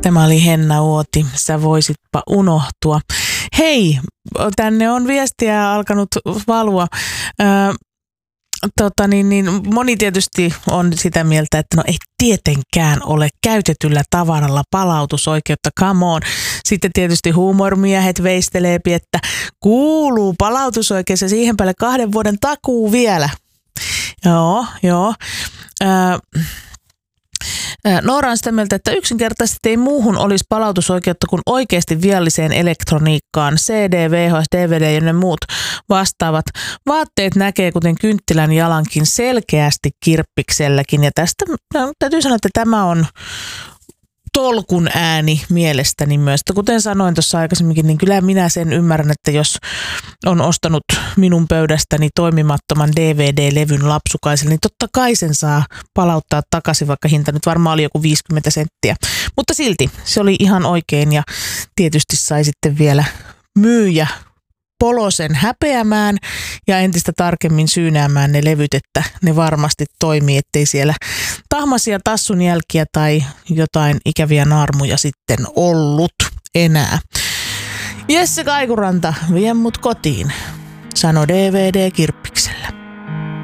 Tämä oli Henna Uoti, sä voisitpa unohtua. Hei, tänne on viestiä alkanut valua. Moni tietysti on sitä mieltä, että no ei tietenkään ole käytetyllä tavaralla palautusoikeutta, come on. Sitten tietysti huumormiehet veisteleepi, että kuuluu palautusoikeus ja siihen päälle 2 vuoden takuu vielä. Joo. Noora on sitä mieltä, että yksinkertaisesti ei muuhun olisi palautusoikeutta kuin oikeasti vialliseen elektroniikkaan. CD, VHS, DVD ja ne muut vastaavat. Vaatteet näkee kuten kynttilän jalankin selkeästi kirppikselläkin. Ja tästä täytyy sanoa, että tämä on tolkun ääni mielestäni myös. Kuten sanoin tuossa aikaisemminkin, niin kyllä minä sen ymmärrän, että jos on ostanut minun pöydästäni toimimattoman DVD-levyn lapsukaiselle, niin totta kai sen saa palauttaa takaisin, vaikka hinta nyt varmaan oli joku 50 senttiä. Mutta silti se oli ihan oikein ja tietysti sai sitten vielä myyjä polosen häpeämään ja entistä tarkemmin syynäämään ne levyt, että ne varmasti toimii, ettei siellä tahmaisia tassun jälkiä tai jotain ikäviä naarmuja sitten ollut enää. Jesse Kaikuranta, vie mut kotiin, sano DVD Kirppiksellä.